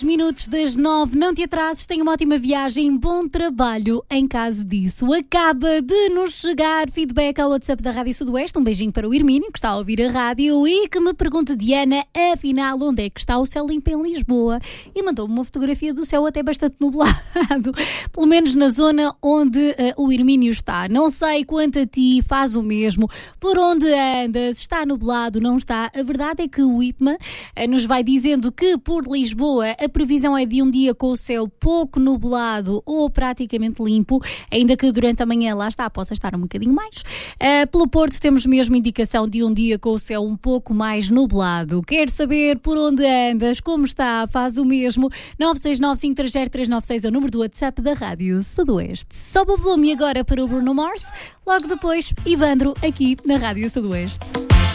Minutos das 9, não te atrases, tenha uma ótima viagem, bom trabalho em caso disso. Acaba de nos chegar feedback ao WhatsApp da Rádio Sudoeste, um beijinho para o Hermínio, que está a ouvir a rádio e que me pergunta, Diana, afinal, onde é que está o céu limpo em Lisboa? E mandou-me uma fotografia do céu até bastante nublado, pelo menos na zona onde o Hermínio está. Não sei quanto a ti, faz o mesmo, por onde andas, está nublado, não está? A verdade é que o IPMA nos vai dizendo que por Lisboa a previsão é de um dia com o céu pouco nublado ou praticamente limpo, ainda que durante a manhã lá está, possa estar um bocadinho mais. Pelo Porto temos mesmo indicação de um dia com o céu um pouco mais nublado. Quer saber por onde andas, como está? Faz o mesmo. 969-530-396 é o número do WhatsApp da Rádio Sudoeste. Sobe o volume agora para o Bruno Mars, logo depois Ivandro aqui na Rádio Sudoeste.